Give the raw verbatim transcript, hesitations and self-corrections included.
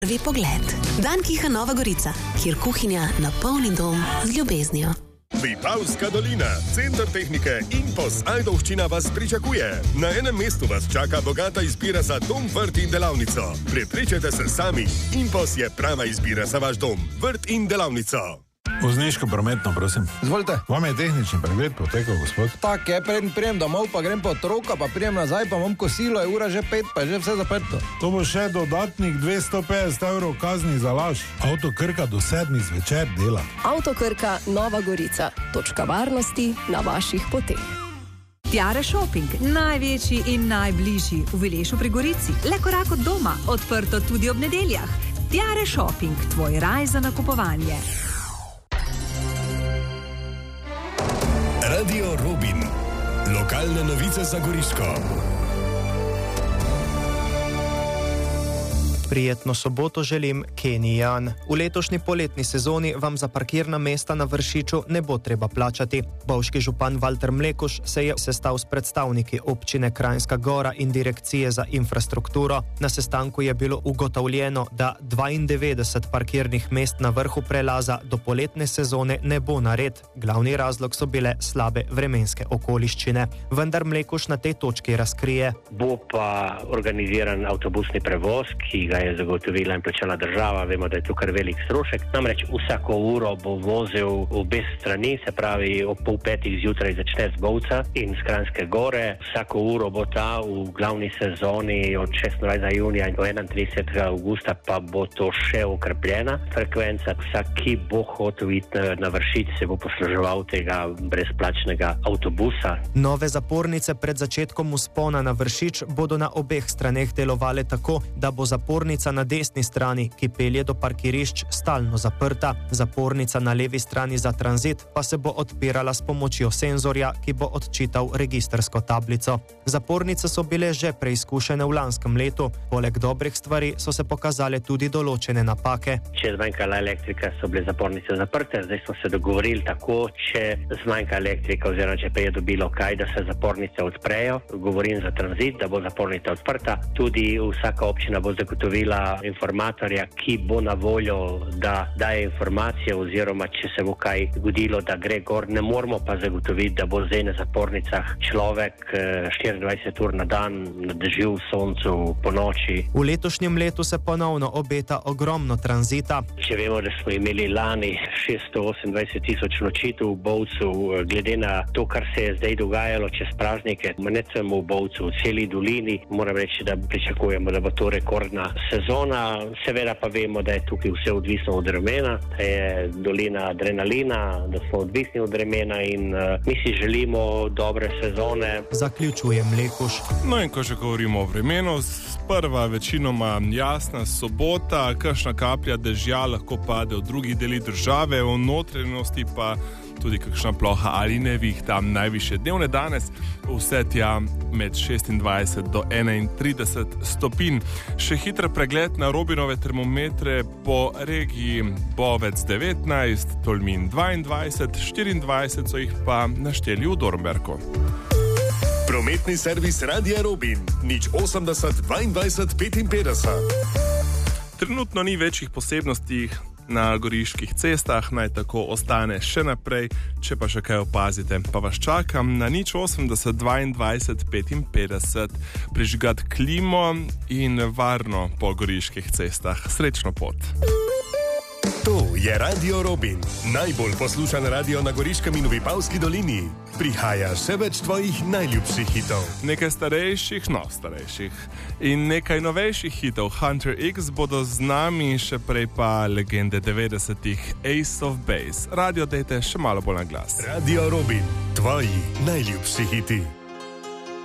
Prvi pogled. Dankiha Nova Gorica, kjer kuhinja napolni dom z ljubeznijo. Vipavska dolina, center tehnike Impos Ajdovščina vas pričakuje. Na enem mestu vas čaka bogata izbira za dom, vrt in delavnico. Prepričajte se sami, Impos je prava izbira za vaš dom, vrt in delavnico. Vozniško prometno, prosim. Izvolite. Vam je tehnični pregled potekal, gospod? Tak je, preden prijem domov, pa grem po otroka, pa prijem nazaj, pa imam kosilo, je ura že pet, pa je že vse zaprto. To bo še dodatnih dvesto petdeset evrov kazni za laž. Avto Krka do sedmih zvečer dela. Avto Krka Nova Gorica. Točka varnosti na vaših poteh. Tiare Shopping, največji in najbližji v Vilešu pri Gorici. Le korak od doma, odprto tudi ob nedeljah. Tiare Shopping, tvoj raj za nakupovanje. Radio Robin. Lokalne novice za Goriško. Prijetno soboto želim, Kenny Jan. V letošnji poletni sezoni vam za parkirna mesta na Vršiču ne bo treba plačati. Bovški župan Valter Mlekuš se je sestal s predstavniki občine Kranjska Gora in direkcije za infrastrukturo. Na sestanku je bilo ugotovljeno, da dvaindevetdeset parkirnih mest na vrhu prelaza do poletne sezone ne bo nared. Glavni razlog so bile slabe vremenske okoliščine. Vendar Mlekuš na tej točki razkrije. Bo pa organiziran avtobusni prevoz, ki ga je zagotovila in plačala država. Vemo, da je to kar velik strošek. Namreč vsako uro bo vozil v obe strani, se pravi ob pol petih zjutraj začne z Bovca in z Kranjske Gore. Vsako uro bo ta v glavni sezoni od šestnajstega junija do enaintridesetega avgusta pa bo to še okrepljena frekvenca. Vsak, ki bo hotel iti na Vršič, se bo posluževal tega brezplačnega avtobusa. Nove zapornice pred začetkom vzpona na Vršič bodo na obeh straneh delovale tako, da bo zapornica na desni strani, ki pelje do parkirišč, stalno zaprta. Zapornica na levi strani za tranzit pa se bo odpirala s pomočjo senzorja, ki bo odčital registrsko tablico. Zapornice so bile že preizkušene v lanskem letu. Poleg dobrih stvari so se pokazale tudi določene napake. Če zmanjkala elektrika, so bile zapornice zaprte. Zdaj smo se dogovorili tako, če zmanjka elektrika oziroma če pa je dobilo kaj, da se zapornice odprejo. Govorim za tranzit, da bo zapornica odprta. Tudi vsaka občina bo zagotovila informatorja, ki bo na voljo, da daje informacije oziroma če se bo kaj zgodilo, da gre gor. Ne moramo pa zagotoviti, da bo zdaj na zapornicah človek štiriindvajset ur na dan, na dežju, v soncu, po noči. V letošnjem letu se ponovno obeta ogromno tranzita. Če vemo, da smo imeli lani šeststo osemindvajset tisoč nočitev v Bovcu, glede na to, kar se je zdaj dogajalo čez praznike, ne samo v Bovcu, v celi dolini, moram reči, da pričakujemo, da bo to rekordna sezona. Seveda pa vemo, da je tukaj vse odvisno od vremena, da je dolina adrenalina, da smo odvisni od vremena in uh, mi si želimo dobre sezone. Zaključuje Mlekuš. No in ko že govorimo o vremenu, sprva večinoma jasna sobota, kakšna kaplja dežja lahko pade v drugih delih države, v notranjosti pa tudi kakšna ploha ali nevihta. Najvišje dnevne danes vse tja med šestindvajset do enaintrideset stopinj. Še hiter pregled na Robinove termometre po regiji. Bovec devetnajst, Tolmin dvaindvajset, štiriindvajset so jih pa našteli v Dornberku. Prometni servis Radia Robin, nič osemdeset dvaindvajset petinpetdeset. Trenutno ni večjih posebnosti na goriških cestah, naj tako ostane še naprej. Če pa še kaj opazite, pa vas čakam na nič osemdeset dvaindvajset petinpetdeset. Prižgat klimo in varno po goriških cestah. Srečno pot. To je Radio Robin, najbolj poslušan radio na Goriškem in v Vipavski dolini. Prihaja še več tvojih najljubših hitov. Nekaj starejših, no starejših. In nekaj novejših hitov. Hunter X bodo z nami, še prej pa legende devetdesetih, Ace of Base. Radio dajte še malo bolj na glas. Radio Robin, tvoji najljubši hiti.